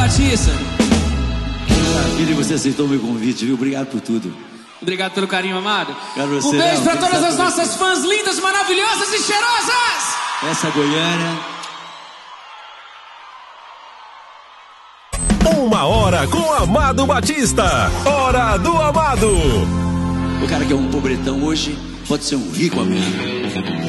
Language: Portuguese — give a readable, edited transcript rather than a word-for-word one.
Batista. Maravilha, você aceitou o meu convite, viu? Obrigado por tudo. Obrigado pelo carinho, amado. Você, um beijo pra tem todas que as estar nossas fãs lindas, maravilhosas e cheirosas. Essa Goiânia. 1 hora com Amado Batista. Hora do Amado. O cara que é um pobretão hoje pode ser um rico amanhã.